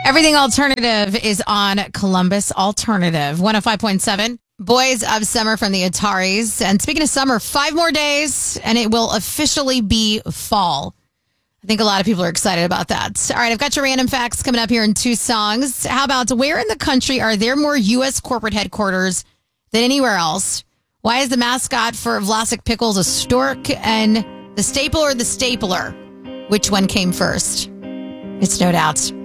Everything Alternative is on Columbus Alternative 105.7. Boys of Summer from the Ataris. And speaking of summer, 5 more days and it will officially be fall. I think a lot of people are excited about that. All right, I've got your random facts coming up here in 2 songs. How about where in the country are there more U.S. corporate headquarters than anywhere else? Why is the mascot for Vlasic Pickles a stork? And the staple or the stapler? Which one came first? It's No Doubt.